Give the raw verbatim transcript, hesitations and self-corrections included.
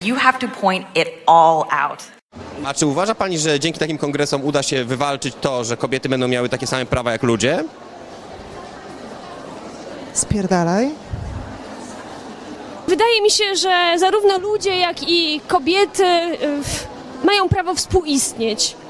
You have to point it all out. A czy uważa pani, że dzięki takim kongresom uda się wywalczyć to, że kobiety będą miały takie same prawa jak ludzie? Spierdalaj. Wydaje mi się, że zarówno ludzie, jak i kobiety y, mają prawo współistnieć.